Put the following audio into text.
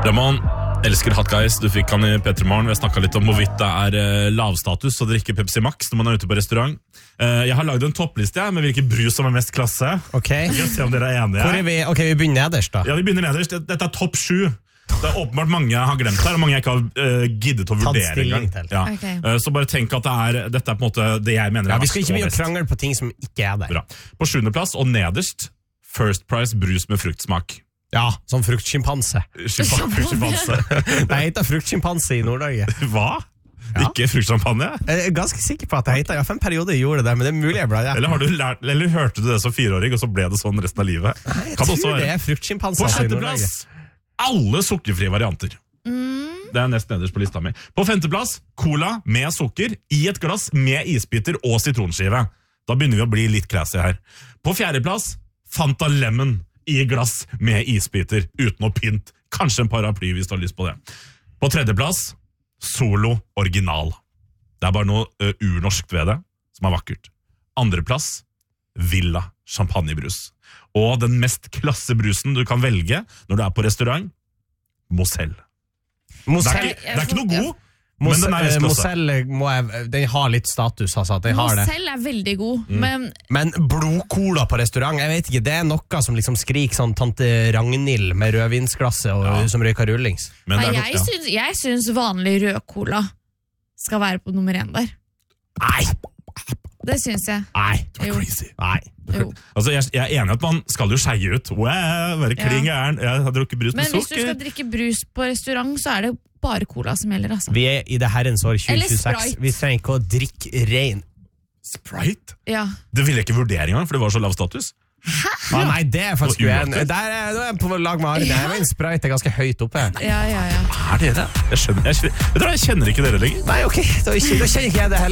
Ramon, elsker Hot Guys. Du fikk han i Petremorgen. Vi har snakket litt om hvorvidt det lavstatus å drikke Pepsi Max når man ute på restaurant. Jeg har laget en toppliste med hvilke brus som mest klasse. Ok. Vi kan se om dere enige. Hvor vi? Ok, vi begynner nederst da. Ja, vi begynner nederst. Dette topp 7. Det åpenbart mange har glemt her, og mange jeg ikke har giddet å vurdere engang. Ja. Okay. Så bare tenk at dette på en måte det jeg mener vi skal ikke begynne å krangle på ting som ikke der. Bra. På 7. plass og nederst, First Price brus med fruktsmak. Ja, som fruktsjimpanse. Fruktsjimpanse. Det heter fruktsjimpanse i Nord-Norge. Hva? Ja. Ikke fruktsjampanje? Jeg er ganske sikker på at det heter. Jeg har 5 perioder gjorde det, men det er mulig jeg ble det. Eller hørte du det som 4-åring, og så ble det sånn resten av livet? Nei, jeg tror det er fruktsjimpanse. På 6. plass, alle sukkerfrie varianter. Det er nest nederst på lista mi. På 5. plass, cola med sukker i et glass med isbiter og sitronskive. Da begynner vi å bli litt classy her. På 4. plass, Fanta Lemon i glass med isbiter uten noe pynt. Kanskje en paraply hvis du har lyst på det. På 3. plass, Solo original. Det er bare noe urnorskt ved det som er vakkert. 2. plass, Villa champagnebrus. Og den mest klassebrusen du kan velge når du er på restaurant, Moselle. Det er ikke noe god, men den er mest klasse. Moselle den har litt status, altså. Moselle er veldig god, men blodcola på restaurant, jeg vet ikke, det er noe som liksom skriker sånn Tante Ragnhild med rødvinsglasset og som røyker rullings. Jeg synes vanlig rød cola skal være på nummer 1 der. Nei! Det synes jeg. Nei, du er crazy. Nei. Altså, jeg er enig at man skal jo skeie ut. Være kling gæren. Jeg har drukket brus med sukker. Men hvis du skal drikke brus på restaurant, så er det bare cola som gjelder, altså. Vi er i det herrens år 2026. Vi trenger ikke å drikke rein. Sprite? Ja. Det ville jeg ikke vurdere engang, for det var så lav status. Hæ? Nei, det er faktisk uenig. Der er jeg på lag med Arne. Jeg mener Sprite er ganske høyt oppe. Ja. Er det det? Jeg kjenner ikke dere lenger. Nei, ok, da kjenner ikke jeg det heller.